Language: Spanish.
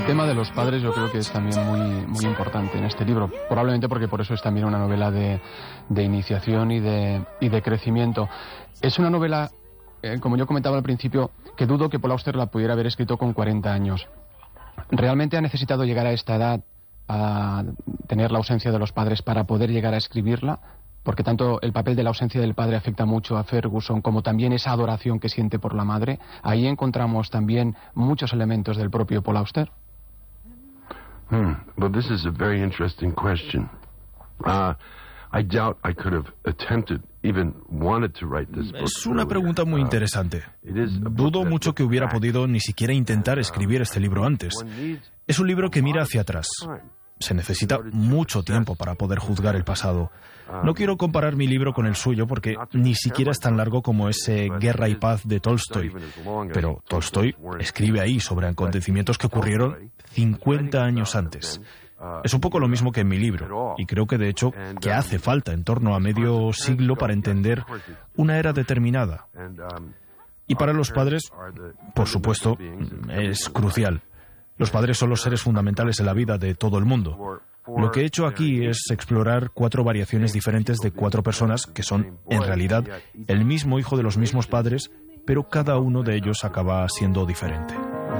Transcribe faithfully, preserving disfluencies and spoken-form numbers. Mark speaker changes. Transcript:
Speaker 1: tema de los padres yo creo que es también muy, muy importante en este libro, probablemente porque por eso es también una novela de, de iniciación y de, y de crecimiento. Es una novela, eh, como yo comentaba al principio, que dudo que Paul Auster la pudiera haber escrito con cuarenta años. ¿Realmente ha necesitado llegar a esta edad a tener la ausencia de los padres para poder llegar a escribirla? Porque tanto el papel de la ausencia del padre afecta mucho a Ferguson, como también esa adoración que siente por la madre. Ahí encontramos también muchos elementos del propio Paul Auster.
Speaker 2: Hmm. Well, this is a very interesting question. Uh, I doubt I could have attempted, even wanted to write this book.
Speaker 3: Es una pregunta muy interesante. Dudo mucho que hubiera podido ni siquiera intentar escribir este libro antes. Es un libro que mira hacia atrás. Se necesita mucho tiempo para poder juzgar el pasado. No quiero comparar mi libro con el suyo porque ni siquiera es tan largo como ese Guerra y Paz de Tolstoy. Pero Tolstoy escribe ahí sobre acontecimientos que ocurrieron cincuenta años antes. Es un poco lo mismo que en mi libro, y creo que de hecho que hace falta en torno a medio siglo para entender una era determinada. Y para los padres, por supuesto, es crucial. Los padres son los seres fundamentales en la vida de todo el mundo. Lo que he hecho aquí es explorar cuatro variaciones diferentes de cuatro personas que son, en realidad, el mismo hijo de los mismos padres, pero cada uno de ellos acaba siendo diferente.